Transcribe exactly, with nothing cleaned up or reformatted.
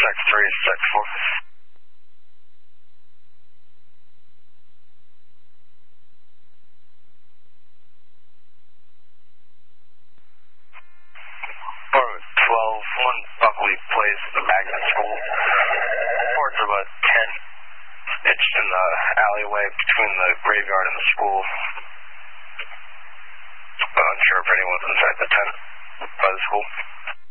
sec three, sec four. twelve, one Buckley Place, the magnet school. Reports of a tent stitched in the alleyway between the graveyard and the school. I'm unsure if anyone's inside the tent by the school.